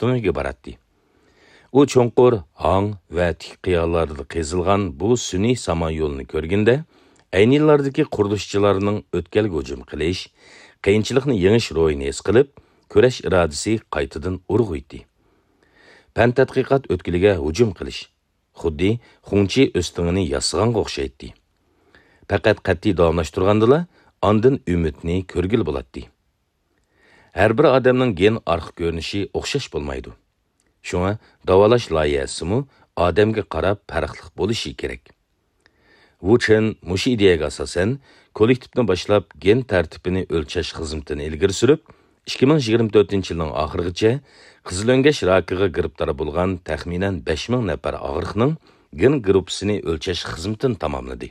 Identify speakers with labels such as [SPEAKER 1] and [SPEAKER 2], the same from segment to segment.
[SPEAKER 1] üstüngüge baratdi. U cho'nqur, hang va tik qiyalarda qezilgan bu sun'iy samon yo'lini ko'rganda, ayni yillardagi qurilishchilarning o'tkalga hujum qilish, qiyinchilikni yengish ro'yini his qilib, kurash irodasi qaytadan urg'uydi. Fan tadqiqot o'tkiliga hujum qilish, xuddi xunchi o'stingini yasag'anga o'xshaydi. Faqat qat'iy davomlashtirgandila, ondan umidni ko'rgil bo'ladi. Har bir odamning gen arx ko'rinishi o'xshash bo'lmaydi. Shunga davolash loyihasimi odamga qarab farqli bo'lishi kerak. Bu uchun mush ideyaga asosan kollektivni boshlab gen tartibini o'lchash xizmatini ilgari surib, 2024-yilning oxirigacha qizilöngeç rakiga giribtar bo'lgan taxminan 5000 nafar og'riqning gen gruppasini o'lchash xizmatini tamomladi.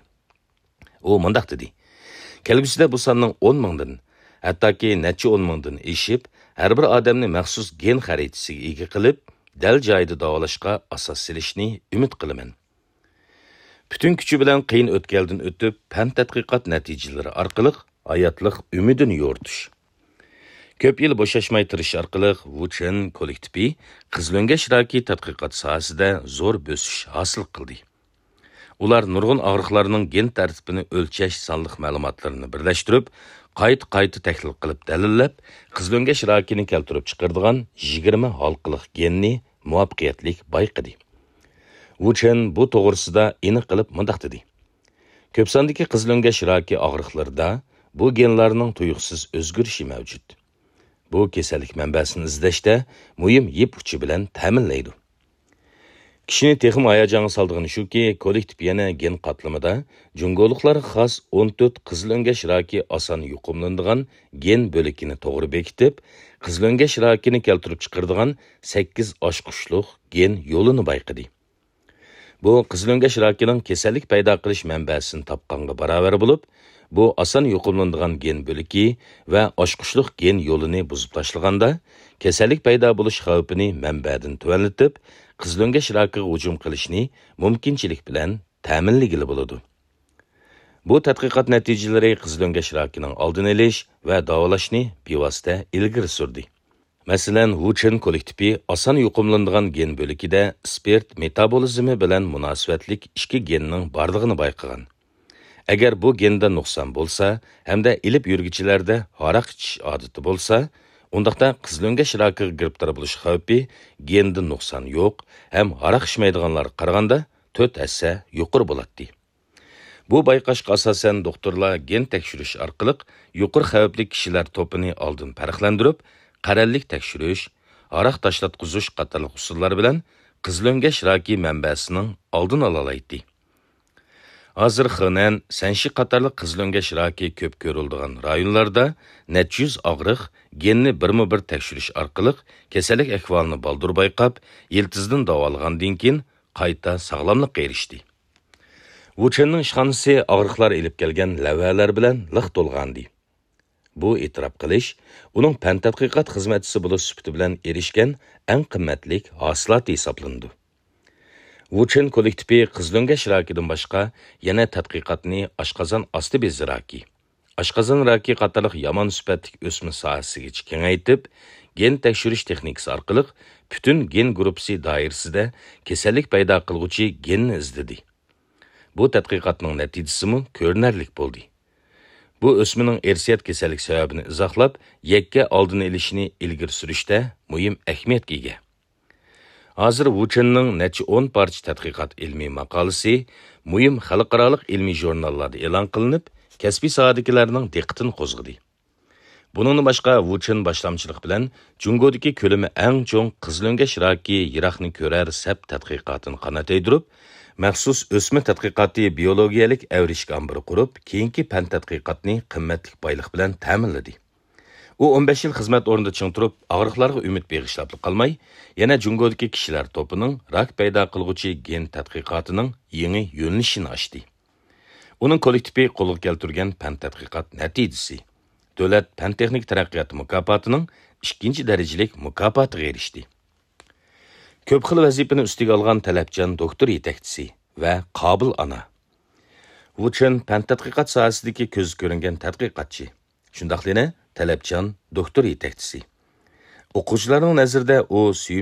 [SPEAKER 1] U mundaq dedi: kelgusida bu sonning 10 mingdan, hattoki necha 10 mingdan eshib, har bir odamni maxsus gen xaritasiga ega qilib, dal joyida davolashga asos silishni umid qilaman. Bütün kuchi bilan qiyin o'tkaldan o'tib, fan tadqiqot natijalari orqali hayotlik umidini yo'rtish. Ko'p yil bo'shashmay tirish orqali Wuchen kollektivi qizilöngeç raki tadqiqot sohasida zo'r bosish hosil qildi. Ular nurg'un og'riqlarning gen tartibini o'lchash sonliq ma'lumotlarini birlashtirib, qayta tahlil qilib dalillab, qizilöngeç rakini keltirib chiqaradigan 20 halqiliq genni muvaffaqiyatli bayqadi. Wuchen bu to'g'risida aniq qilib mundaq dedi: ko'p sondagi qizilöngeç raki og'riqlarida bu genlarning tuyuqsiz o'zgarishi mavjud. Bu kasallik manbasini izlashda muhim yip uchi bilan ta'minlaydi. Kishini texim hayajonga soldig'ini shuki, kollektiv yana gen qatlamida jungoliklarga xos 14 qizilöngeç raki oson yuqumlanadigan gen bo'likini to'g'ri bekitib, qizilöngeç rakini keltirib chiqaradigan 8 oshqushliq gen yo'lini bayqadi. Bu qizilöngeç rakining kasallik paydo qilish manbasini topqanga barobar bo'lib, bu oson yuqumlanadigan gen bo'liki va oshqushliq gen yo'lini buzib tashlaganda kasallik paydo bo'lish xavfini manbadan tuvanlatib, qizilöngeç rakiga hujum qilishni mumkinchilik bilan ta'minligili bo'ladi. Bu tadqiqot natijalari qizilöngeç rakining oldini olish va davolashni bevosita ilgari surdi. Masalan, Wuchen kollektivi oson yuqumlanadigan gen bo'likida spirt metabolizmi bilan munosabatlik 2 genning borlig'ini bayqagan. Agar bu genda nuqson bo'lsa, hamda ilib yurgichilarda aroq ichish odati bo'lsa, undaqda qizilöngeç rakiga giribtar bo'lish xavfi genda nuqson yo'q, ham aroq ichmaydiganlar qaraganda 4 hassa yuqori bo'ladi. Bu bayqashga asosan doktorlar gen tekshirish orqali yuqori xavfli kishilar to'pini oldin farqlantirib, qarallik tekshirish, aroq tashlatqizish qatorliq usullar bilan qizilöngeç raki manbasining oldini olalaydi. Hozir Xenan, Sanshi qatorliq qizilöngeç raki ko'p ko'riladigan rayonlarda necha yuz og'riq genni birma-bir tekshirish orqali kasallik ahvolini baldur bayqab, yiltizdan davolgandan keyin qayta sog'lomlikqa erishdi. Wuchenning ishxonasi og'riqlar elib kelgan lavalar bilan liq to'lgandi. Bu e'tirof qilish, uning fan tadqiqot xizmatchisi bo'lish sifati bilan erishgan eng qimmatli hosilot hisoblandi. Wuchen kollektivi qizilöngeç rakidan boshqa yana tadqiqotni oshqozon osti bezi raki, oshqozon raki qatorliq yomon sifatli o'sma sohasiga kengaytib, gen tekshirish texnikasi orqali butun gen gruppasi doirasida kasallik paydo qiluvchi genni izladi. Bu tadqiqotning natijasi ko'rinarli bo'ldi. Bu o'smaning ersiyat kasallik sababini izohlab, yakka oldini olishni ilgari surishda muhim ahamiyatga ega. Hozir Wuchenning necha 10 parcha tadqiqot ilmiy maqolasi muhim xalqaroliq ilmiy jurnallarda e'lon qilinib, kasbiy sohadagilarning diqqatini qo'zg'adi. Buningdan boshqa Wuchen boshlamchilik bilan Jungodagi ko'lami eng cho'ng qizilöngeç raki yiroqni ko'rar sap tadqiqotini qanotaydirib, maxsus o'sma tadqiqoti biologiyalik avrishga ambir qurib, keyingi fan tadqiqotni qimmatli boylik bilan ta'minladi. U 15 yil xizmat o'rnida ching turib, og'riqlarga umid beg'ishlab qolmay, yana Jungodagi kishilar to'pining rak paydo qilguvchi gen tadqiqotining yangi yo'nalishini ochdi. Uning kollektivi qo'lga keltirgan fan tadqiqot natijasi Davlat fan texnik taraqqiyot mukofotining 2-darajalik mukofotiga erishdi. Ko'p xil vazifani ustiga olgan talabchan doktor yetakchisi va qobil ona. Wuchen fan tadqiqot sohasidagi ko'z ko'ringan tadqiqotchi. Shundaqlina talabchan doktor yetakchisi. O'quvchilarning nazarida u